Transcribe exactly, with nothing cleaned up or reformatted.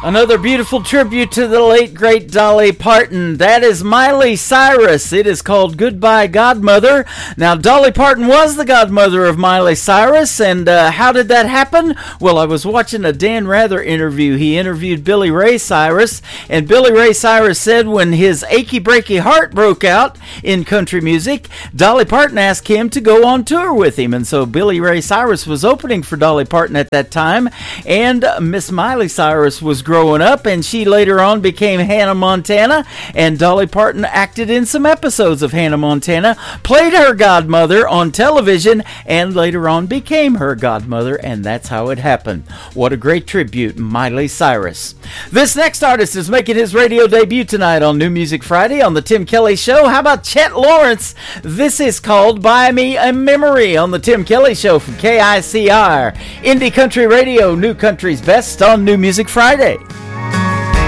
Another beautiful tribute to the late, great Dolly Parton. That is Miley Cyrus. It is called Goodbye Godmother. Now, Dolly Parton was the godmother of Miley Cyrus, and uh, how did that happen? Well, I was watching a Dan Rather interview. He interviewed Billy Ray Cyrus, and Billy Ray Cyrus said when his achy breaky heart broke out in country music, Dolly Parton asked him to go on tour with him, and so Billy Ray Cyrus was opening for Dolly Parton at that time, and uh, Miss Miley Cyrus was growing up, and she later on became Hannah Montana, and Dolly Parton acted in some episodes of Hannah Montana, played her godmother on television, and later on became her godmother, and that's how it happened. What a great tribute, Miley Cyrus. This next artist is making his radio debut tonight on New Music Friday on the Tim Kelly Show. How about Chet Lawrence? This is called Buy Me a Memory on the Tim Kelly Show from K I C R. Indie Country Radio, New Country's Best on New Music Friday.